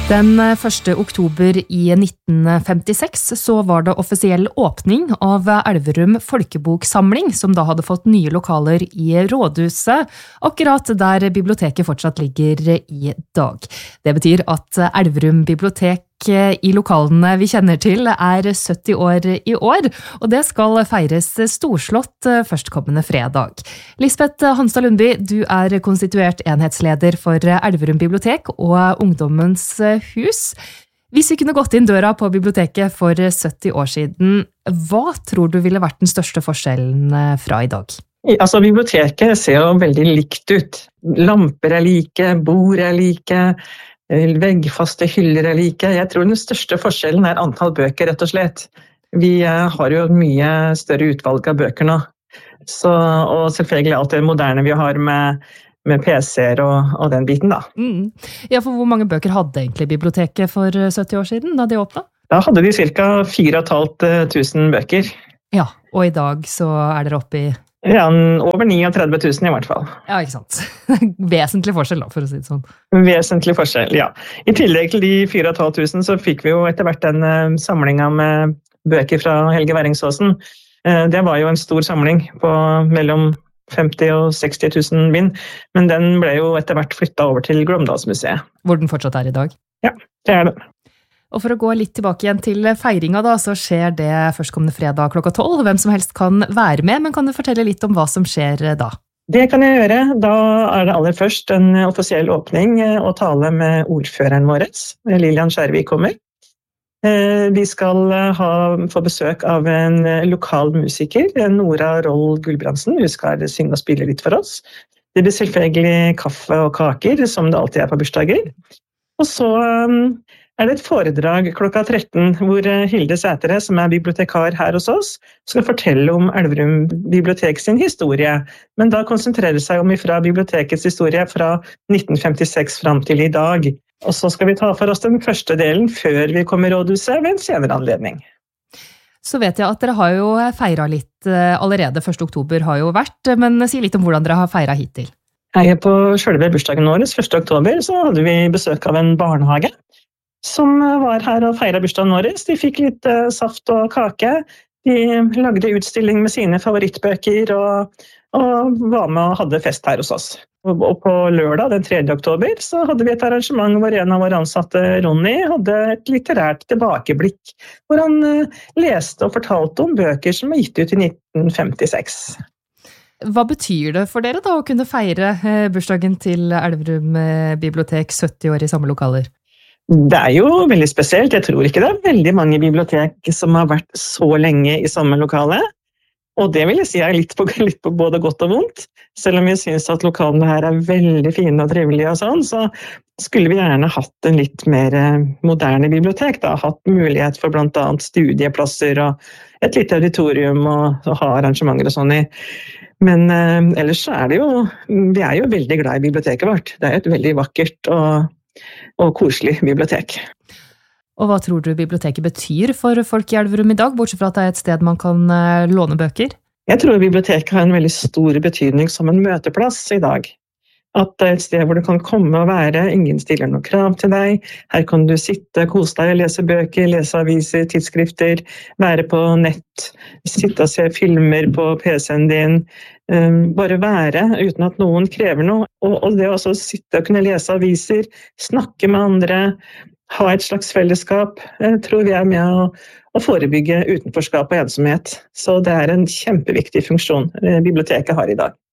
Den 1. oktober i 1956 så var det offisiell åpning av Elverum folkeboksamling, som da hadde fått nye lokaler i Rådhuset, akkurat der biblioteket fortsatt ligger i dag. Det betyr at Elverum bibliotek i lokalene vi kjenner til 70 år i år, og det skal feires storslått førstkommende fredag. Lisbeth Hanstad Lundby, du konstituert enhetsleder for Elverum bibliotek og Ungdommens hus. Hvis vi kunne gått inn døra på biblioteket for 70 år siden, hva tror du ville vært den største forskjellen fra i dag? Altså, biblioteket ser jo veldig likt ut. Lamper like, bord like, veggfaste hyller like. Jeg tror den største forskjellen antall bøker, rett og slett. Vi har jo mye større utvalg av bøker nå. Og selvfølgelig alt det moderne vi har med PC-er og den biten da. Ja, for hvor mange bøker hadde egentlig biblioteket for 70 år siden da de åpnet? Da hadde de ca. 4.500 bøker. Ja, og i dag så dere oppe i... Ja, over 39 000 i hvert fall. Ja, ikke sant. Vesentlig forskjell da, for å si det sånn. Vesentlig forskjell, ja. I tillegg til de 4.500 så fikk vi jo etter hvert en samling med bøker fra Helge Væringsåsen. Det var jo en stor samling på mellom 50 og 60 000 bind, men den ble jo etter hvert flyttet over til Glåmdalsmuseet. Hvor den fortsatt i dag? Ja, det det. Og for å gå litt tilbake igjen til feiringa da, så skjer det førstkommende fredag klokka 12. Hvem som helst kan være med, men kan du fortelle litt om hva som skjer da? Det kan jeg gjøre. Da det aller først en offisiell åpning og tale med ordføreren vår. Lilian Skjærvik kommer. Vi skal få besøk av en lokal musiker, Nora Roll Gulbrandsen. Hun skal synge og spille litt for oss. Det blir selvfølgelig kaffe og kaker, som det alltid på bursdager. Og så det et foredrag klokka 13, hvor Hilde Sætere, som bibliotekar her hos oss, skal fortelle om Elverum bibliotek sin historie, men da konsentrerer seg om ifra bibliotekets historie fra 1956 frem til i dag. Og så skal vi ta for oss den første delen før vi kommer i Rådhuset ved en senere anledning. Så vet jeg at dere har jo feiret litt allerede, 1. oktober har jo vært, men si litt om hvordan dere har feiret hittil. På selve bursdagen vår, 1. oktober, så hadde vi besøk av en barnehage som var her og feiret bursdagen vår. De fikk litt saft og kake. De lagde utstilling med sine favorittbøker og var med og hadde fest her hos oss. Og på lørdag, den 3. oktober, så hadde vi et arrangement hvor en av våre ansatte, Ronny, hadde et litterært tilbakeblikk, hvor han leste og fortalte om bøker som var gitt ut i 1956. Hva betyr det for dere da å kunne feire bursdagen til Elverum bibliotek 70 år i samme lokaler? Det jo veldig spesielt. Jeg tror ikke det veldig mange bibliotek som har vært så lenge i samme lokale. Og det vil jeg si litt på både godt og vondt. Selv om jeg synes at lokalene her veldig fine og trivelige og sånn, så skulle vi gjerne hatt en litt mer moderne bibliotek. Da. Hatt mulighet for blant annet studieplasser og et lite auditorium og ha arrangementer og sånn i. Men ellers så det jo, vi jo veldig glad i biblioteket vårt. Det et veldig vakkert og koselig bibliotek. Og hva tror du biblioteket betyr for folk i Elverum i dag, bortsett fra at det et sted man kan låne bøker? Jeg tror biblioteket har en veldig stor betydning som en møteplass i dag. At det et sted hvor du kan komme og være, ingen stiller noen krav til deg. Her kan du sitte, kose deg, lese bøker, lese aviser, tidsskrifter, være på nett, sitte og se filmer på PC-en din, bare være uten at noen krever noe. Og det å sitte og kunne lese aviser, snakke med andre, ha et slags fellesskap, tror vi med å forebygge utenforskap og ensomhet. Så det en kjempeviktig funksjon biblioteket har i dag.